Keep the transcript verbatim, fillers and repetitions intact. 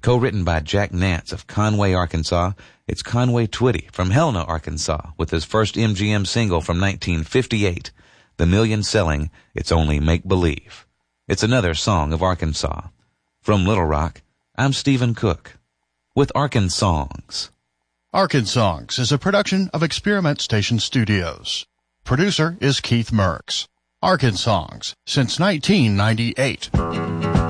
Co-written by Jack Nance of Conway, Arkansas, it's Conway Twitty from Helena, Arkansas, with his first M G M single from nineteen fifty-eight, the million-selling It's Only Make Believe. It's another song of Arkansas. From Little Rock, I'm Stephen Cook with Arkansongs. Arkansongs is a production of Experiment Station Studios. Producer is Keith Merks. Arkansongs since nineteen ninety-eight.